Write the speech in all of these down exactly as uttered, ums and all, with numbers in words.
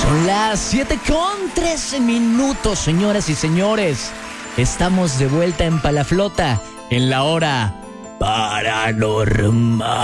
Son las siete con trece minutos, señoras y señores. Estamos de vuelta en Palaflota, en la hora paranormal.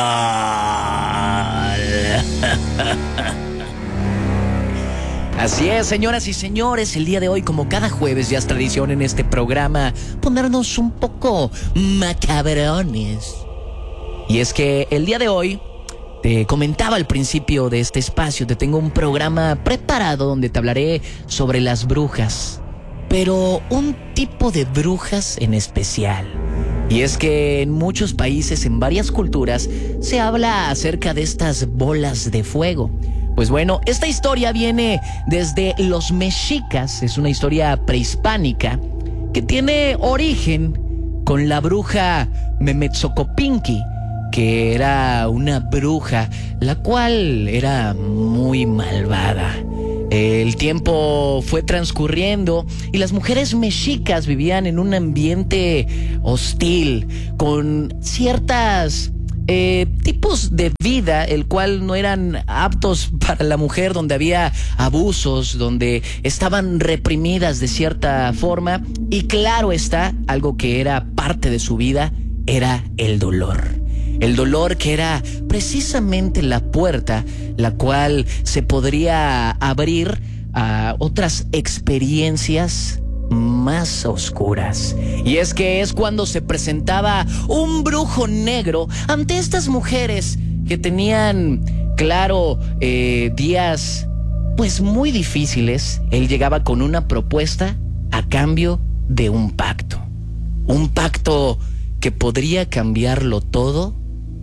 Así es, señoras y señores, el día de hoy, como cada jueves, ya es tradición en este programa, ponernos un poco macabrones. Y es que el día de hoy, te comentaba al principio de este espacio, te tengo un programa preparado donde te hablaré sobre las brujas, pero un tipo de brujas en especial. Y es que en muchos países, en varias culturas, se habla acerca de estas bolas de fuego. Pues bueno, esta historia viene desde los mexicas, es una historia prehispánica que tiene origen con la bruja Memetzocopinqui, que era una bruja, la cual era muy malvada. El tiempo fue transcurriendo y las mujeres mexicas vivían en un ambiente hostil, con ciertas eh, tipos de vida, el cual no eran aptos para la mujer, donde había abusos, donde estaban reprimidas de cierta forma. Y claro está, algo que era parte de su vida era el dolor. El dolor, que era precisamente la puerta la cual se podría abrir a otras experiencias más oscuras. Y es que es cuando se presentaba un brujo negro ante estas mujeres que tenían, claro, eh, días pues muy difíciles. Él llegaba con una propuesta a cambio de un pacto. Un pacto que podría cambiarlo todo,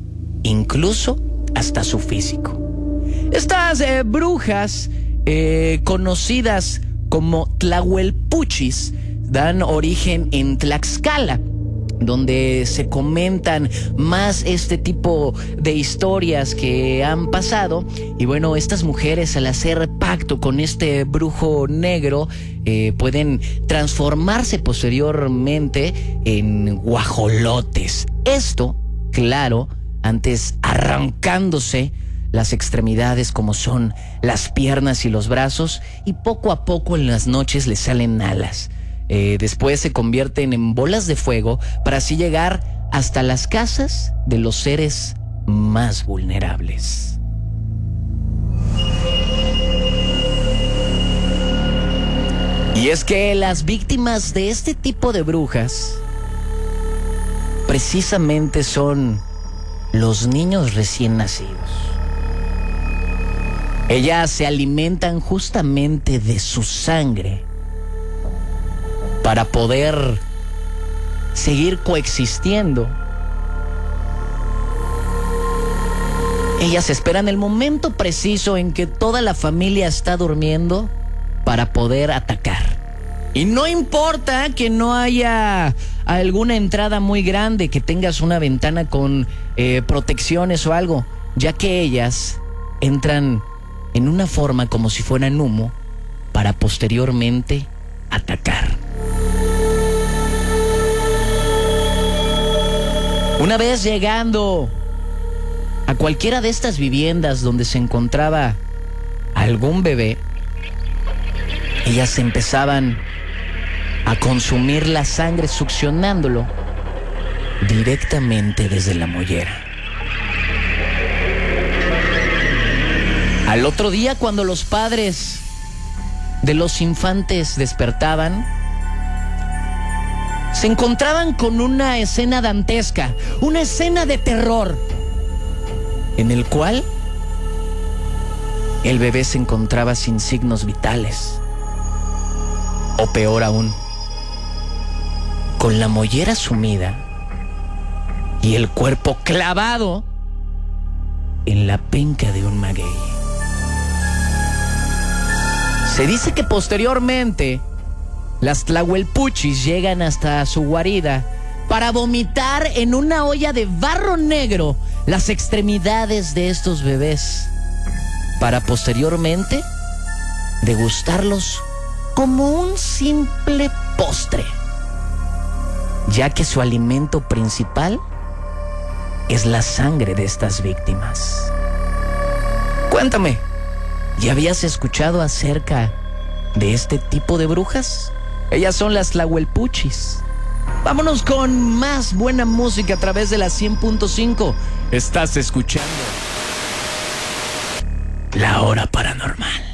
incluso hasta su físico. Estas eh, brujas, eh, conocidas como Tlahuelpuchis, dan origen en Tlaxcala, donde se comentan más este tipo de historias que han pasado. Y bueno, estas mujeres, al hacer pacto con este brujo negro, eh, pueden transformarse posteriormente en guajolotes. Esto, claro, antes arrancándose las extremidades, como son las piernas y los brazos, y poco a poco en las noches les salen alas. Eh, después se convierten en bolas de fuego para así llegar hasta las casas de los seres más vulnerables. Y es que las víctimas de este tipo de brujas precisamente son los niños recién nacidos. Ellas se alimentan justamente de su sangre para poder seguir coexistiendo. Ellas esperan el momento preciso en que toda la familia está durmiendo para poder atacar. Y no importa que no haya alguna entrada muy grande, que tengas una ventana con eh, protecciones o algo, ya que ellas entran en una forma como si fueran humo para posteriormente atacar. Una vez llegando a cualquiera de estas viviendas donde se encontraba algún bebé, ellas empezaban a consumir la sangre, succionándolo directamente desde la mollera. Al otro día, cuando los padres de los infantes despertaban, se encontraban con una escena dantesca, una escena de terror, en el cual el bebé se encontraba sin signos vitales, o peor aún, con la mollera sumida y el cuerpo clavado en la penca de un maguey. Se dice que posteriormente las Tlahuelpuchis llegan hasta su guarida para vomitar en una olla de barro negro las extremidades de estos bebés, para posteriormente degustarlos como un simple postre, ya que su alimento principal es la sangre de estas víctimas. Cuéntame, ¿Ya habías escuchado acerca de este tipo de brujas? Ellas son las Tlahuelpuchis. Vámonos con más buena música a través de la cien punto cinco. Estás escuchando La Hora Paranormal.